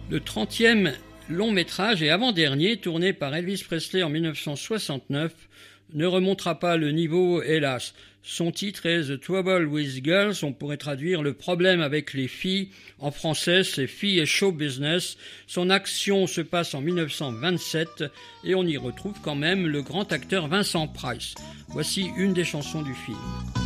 Le 30e long métrage et avant-dernier, tourné par Elvis Presley en 1969, ne remontera pas le niveau, hélas. Son titre est The Trouble with Girls, on pourrait traduire le problème avec les filles. En français, c'est Filles et Show Business. Son action se passe en 1927 et on y retrouve quand même le grand acteur Vincent Price. Voici une des chansons du film.